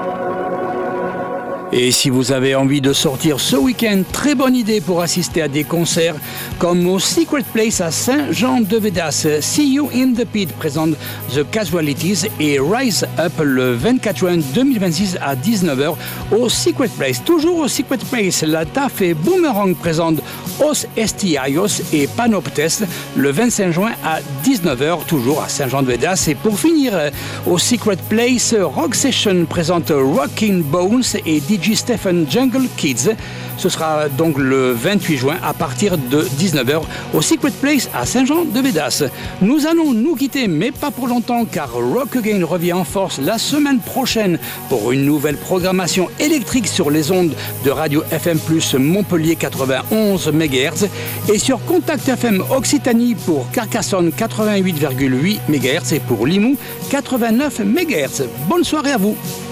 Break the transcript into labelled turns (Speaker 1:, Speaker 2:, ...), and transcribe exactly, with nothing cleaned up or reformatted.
Speaker 1: Et si vous avez envie de sortir ce week-end, très bonne idée pour assister à des concerts comme au Secret Place à Saint-Jean-de-Védas. See You in the Pit présente The Casualties et Rise Up le vingt-quatre juin deux mille vingt-six à dix-neuf heures au Secret Place. Toujours au Secret Place, la T A F et Boomerang présente Os Estiaios et Panoptes le vingt-cinq juin à dix-neuf heures, toujours à Saint-Jean-de-Védas. Et pour finir, au Secret Place, Rock Session présente Rockin' Bones et D J Stephen Jungle Kids. Ce sera donc le vingt-huit juin à partir de dix-neuf heures au Secret Place à Saint-Jean-de-Védas. Nous allons nous quitter, mais pas pour longtemps, car Rock Again revient en force la semaine prochaine pour une nouvelle programmation électrique sur les ondes de Radio F M plus Montpellier quatre-vingt-onze mégahertz et sur Contact F M Occitanie pour Carcassonne quatre-vingt-huit virgule huit mégahertz et pour Limoux quatre-vingt-neuf mégahertz. Bonne soirée à vous.